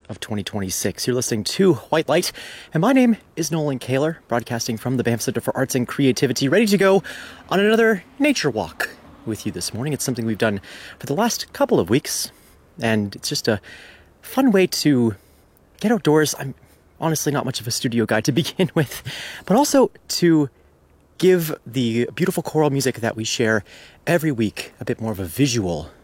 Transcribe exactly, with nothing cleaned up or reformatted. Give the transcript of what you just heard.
of twenty twenty-six. You're listening to White Light, and my name is Nolan Kaler, broadcasting from the Banff Center for Arts and Creativity, ready to go on another nature walk with you this morning. It's something we've done for the last couple of weeks, and it's just a fun way to get outdoors. I'm honestly not much of a studio guy to begin with, but also to give the beautiful choral music that we share every week a bit more of a visual